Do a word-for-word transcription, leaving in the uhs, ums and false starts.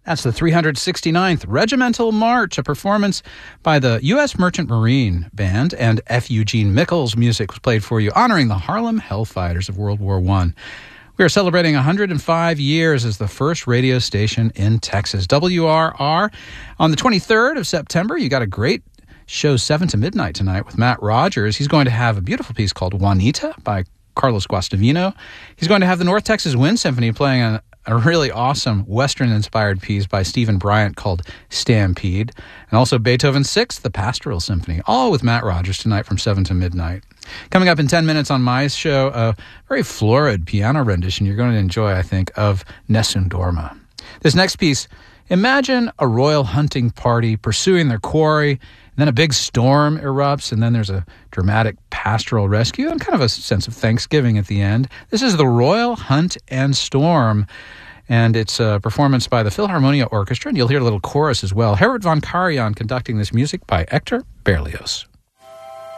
That's the three hundred sixty-ninth Regimental March, a performance by the U S Merchant Marine Band, and F. Eugene Mickles music was played for you, honoring the Harlem Hellfighters of World War One. We are celebrating one hundred five years as the first radio station in Texas. W R R. On the twenty-third of September, you got a great show, seven to midnight tonight, with Matt Rogers. He's going to have a beautiful piece called Juanita by Carlos Guastavino. He's going to have the North Texas Wind Symphony playing a, a really awesome Western-inspired piece by Stephen Bryant called Stampede, and also Beethoven's Sixth, the Pastoral Symphony, all with Matt Rogers tonight from seven to midnight. Coming up in ten minutes on my show, a very florid piano rendition you're going to enjoy, I think, of Nessun Dorma. This next piece, imagine a royal hunting party pursuing their quarry, and then a big storm erupts, and then there's a dramatic pastoral rescue and kind of a sense of thanksgiving at the end. This is the Royal Hunt and Storm, and it's a performance by the Philharmonia Orchestra, and you'll hear a little chorus as well. Herbert von Karajan conducting this music by Hector Berlioz.